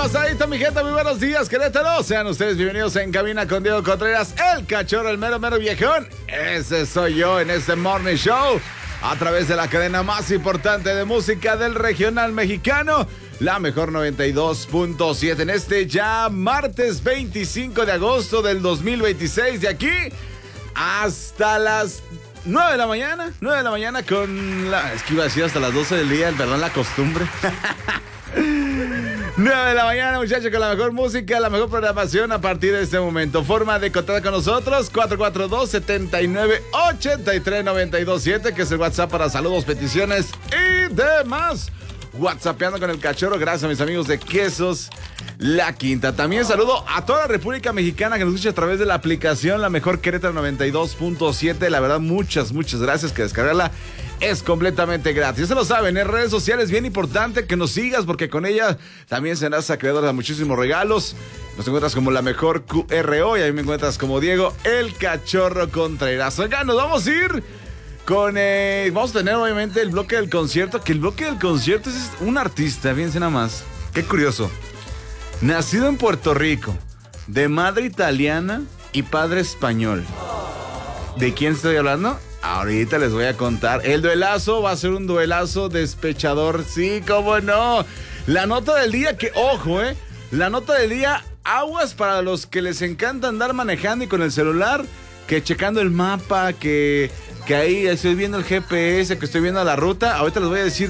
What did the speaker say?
pasadito, mi gente, muy buenos días, Querétaro. Sean ustedes bienvenidos en Cabina con Diego Contreras, el cachorro, el mero viejón. Ese soy yo en este Morning Show, a través de la cadena más importante de música del regional mexicano, la mejor 92.7, en este ya martes 25 de agosto del 2026, de aquí hasta las 9 de la mañana, con la... Es que iba a decir hasta las 12 del día, perdón, la costumbre. 9 de la mañana, muchachos, con la mejor música, la mejor programación a partir de este momento. Forma de contactar con nosotros, 442-7983-927, que es el WhatsApp para saludos, peticiones y demás. WhatsAppeando con el cachorro, gracias a mis amigos de Quesos La Quinta. También saludo a toda la República Mexicana que nos escucha a través de la aplicación La Mejor Querétaro 92.7. La verdad, muchas gracias, que descargarla es completamente gratis. Ya se lo saben, en redes sociales, bien importante que nos sigas, porque con ella también serás acreedor a muchísimos regalos. Nos encuentras como La Mejor QRO y a mí me encuentras como Diego el Cachorro Contreras. Oigan, nos vamos a ir con... vamos a tener obviamente el bloque del concierto, que el bloque del concierto es un artista, fíjense nada más. Qué curioso. Nacido en Puerto Rico, de madre italiana y padre español. ¿De quién estoy hablando? Ahorita les voy a contar. El duelazo va a ser un duelazo despechador. Sí, cómo no. La nota del día, que ojo, la nota del día, aguas para los que les encanta andar manejando y con el celular, que checando el mapa, que ahí estoy viendo el GPS, que estoy viendo la ruta. Ahorita les voy a decir